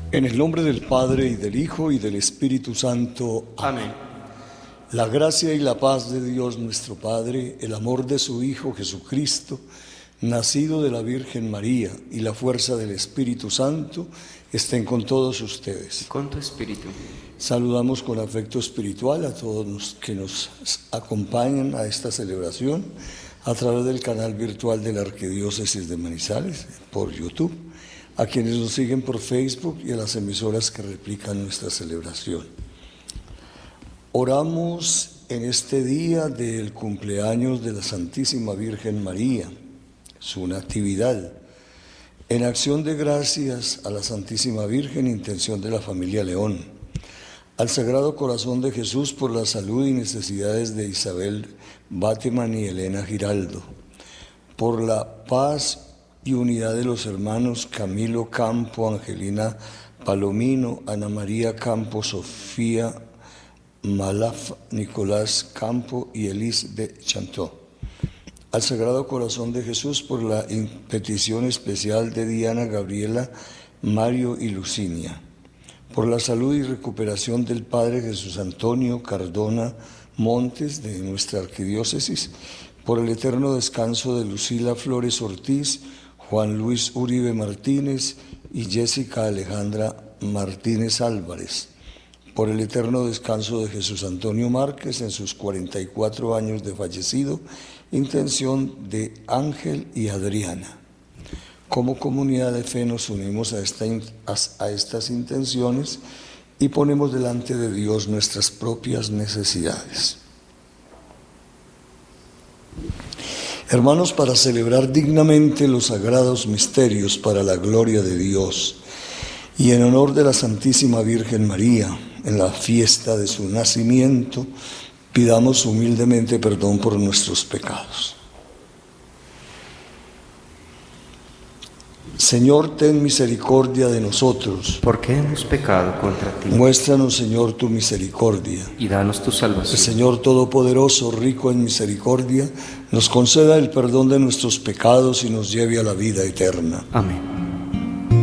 En el nombre del Padre, y del Hijo, y del Espíritu Santo. Amén. La gracia y la paz de Dios nuestro Padre, el amor de su Hijo Jesucristo, nacido de la Virgen María, y la fuerza del Espíritu Santo, estén con todos ustedes. Con tu espíritu. Saludamos con afecto espiritual a todos los que nos acompañan a esta celebración a través del canal virtual de la Arquidiócesis de Manizales, por YouTube, a quienes nos siguen por Facebook y a las emisoras que replican nuestra celebración. Oramos en este día del cumpleaños de la Santísima Virgen María, su natividad, en acción de gracias a la Santísima Virgen, intención de la familia León, al Sagrado Corazón de Jesús por la salud y necesidades de Isabel Bateman y Elena Giraldo, por la paz y unidad de los hermanos Camilo Campo, Angelina Palomino, Ana María Campo, Sofía Malaf, Nicolás Campo y Elise de Chantó. Al Sagrado Corazón de Jesús por la petición especial de Diana, Gabriela, Mario y Lucinia, por la salud y recuperación del Padre Jesús Antonio Cardona Montes de nuestra arquidiócesis, por el eterno descanso de Lucila Flores Ortiz, Juan Luis Uribe Martínez y Jessica Alejandra Martínez Álvarez, por el eterno descanso de Jesús Antonio Márquez en sus 44 años de fallecido, intención de Ángel y Adriana. Como comunidad de fe nos unimos a estas intenciones y ponemos delante de Dios nuestras propias necesidades. Hermanos, para celebrar dignamente los sagrados misterios para la gloria de Dios y en honor de la Santísima Virgen María, en la fiesta de su nacimiento, pidamos humildemente perdón por nuestros pecados. Señor, ten misericordia de nosotros, porque hemos pecado contra ti. Muéstranos, Señor, tu misericordia. Y danos tu salvación. El Señor Todopoderoso, rico en misericordia, nos conceda el perdón de nuestros pecados y nos lleve a la vida eterna. Amén.